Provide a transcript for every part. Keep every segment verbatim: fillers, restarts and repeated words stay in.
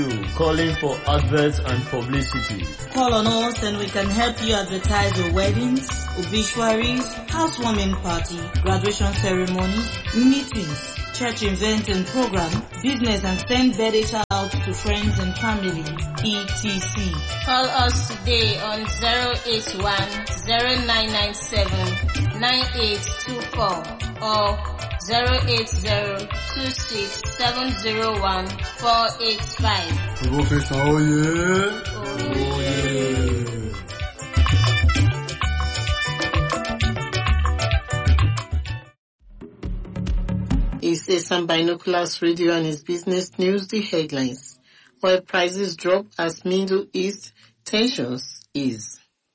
Calling for adverts and publicity. Call on us and we can help you advertise your weddings, obituaries, housewarming party, graduation ceremonies, meetings, church events and program, business, and send birthday shout to friends and family, et cetera. Call us today on zero eight one, zero nine nine seven, nine eight two four or zero eight zero two six seven zero one four eight five. Professor, oh yeah. Oh yeah. It's Esan Binoculars Radio and its business news, the headlines. Oil prices drop as Middle East tensions ease.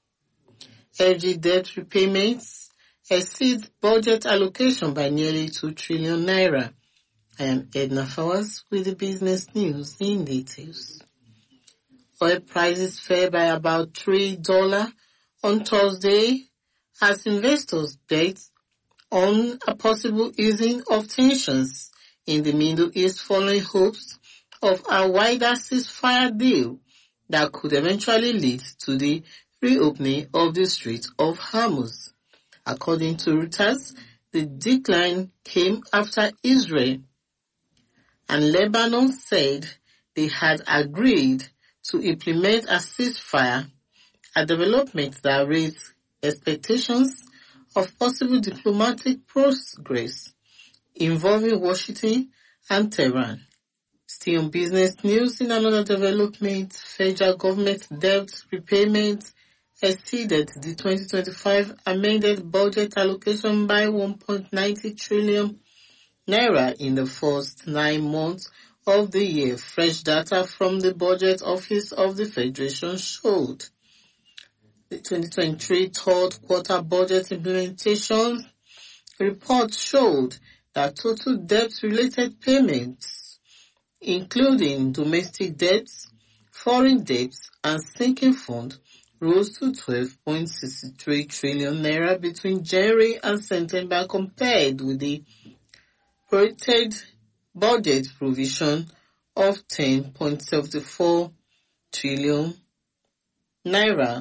L G debt repayments exceed budget allocation by nearly two trillion naira. I am Edna Fawaz with the business news in details. Oil prices fell by about three dollars on Thursday as investors bet on a possible easing of tensions in the Middle East following hopes of a wider ceasefire deal that could eventually lead to the reopening of the Strait of Hormuz. According to Reuters, the decline came after Israel and Lebanon said they had agreed to implement a ceasefire, a development that raised expectations of possible diplomatic progress involving Washington and Tehran. Still on business news, in another development, federal government debt repayment exceeded the twenty twenty-five amended budget allocation by one point nine zero trillion naira in the first nine months of the year. Fresh data from the Budget Office of the Federation showed the twenty twenty-three third quarter budget implementation report showed that total debt-related payments, including domestic debts, foreign debts, and sinking fund, rose to twelve point six three trillion naira between January and September compared with the projected budget provision of ten point seven four trillion naira.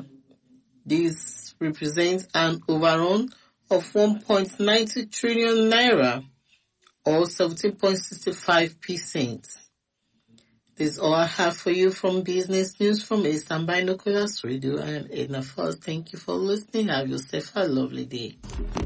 This represents an overrun of one point nine zero trillion naira or seventeen point six five percent. This is all I have for you from Business News from Esan Binoculars Radio. I am Edna Fawaz. Thank you for listening. Have yourself a lovely day.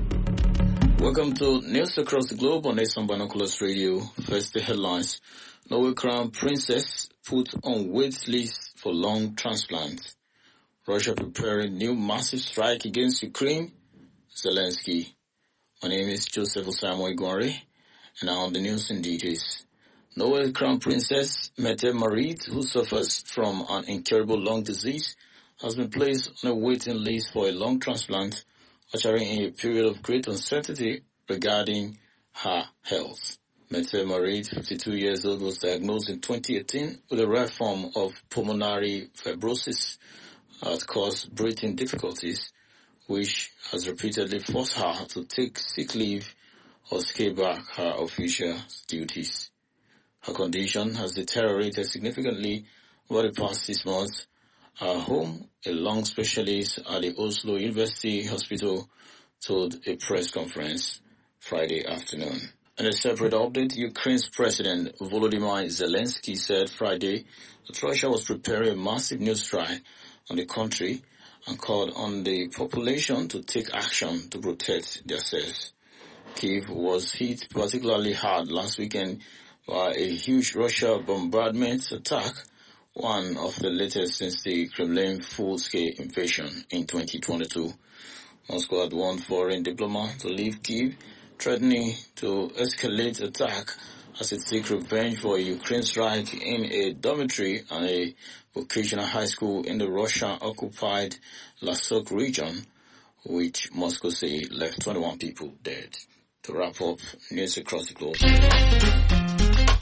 Welcome to News Across the Globe on Esan Binoculars Radio. First, the headlines. Norway Crown Princess put on wait list for lung transplant. Russia preparing new massive strike against Ukraine. Zelensky. My name is Joseph Osamu Igwari, and now on the news in details. Norway Crown Princess Mette Marit, who suffers from an incurable lung disease, has been placed on a waiting list for a lung transplant, ushering in a period of great uncertainty regarding her health. Mette Marit, fifty-two years old, was diagnosed in twenty eighteen with a rare form of pulmonary fibrosis that caused breathing difficulties, which has repeatedly forced her to take sick leave or scale back her official duties. Her condition has deteriorated significantly over the past six months. Her home, a lung specialist at the Oslo University Hospital, told a press conference Friday afternoon. In a separate update, Ukraine's President Volodymyr Zelensky said Friday that Russia was preparing a massive new strike on the country and called on the population to take action to protect themselves. Kyiv was hit particularly hard last weekend by a huge Russia bombardment attack, one of the latest since the Kremlin full-scale invasion in twenty twenty-two. Moscow had warned foreign diplomats to leave Kyiv, threatening to escalate attack as it seeks revenge for a Ukraine strike in a dormitory and a vocational high school in the Russian-occupied Luhansk region, which Moscow say left twenty-one people dead. To wrap up, news across the globe.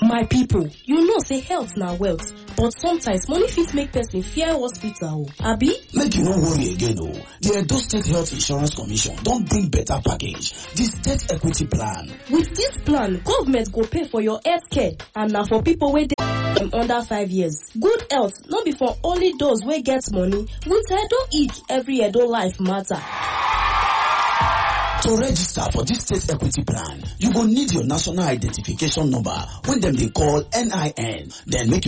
My people, you know say health na wealth, but sometimes money fit make person fear hospital, abi? Make you no worry again o. The Edo State Health Insurance Commission don bring better package, the State Equity Plan. With this plan, government go pay for your health care and na for people wey dey under five years. Good health no be for only those wey get money. With Edo I C, every Edo life matter. To register for this State Equity Plan, you go need your national identification number when dem dey call N I N. Then make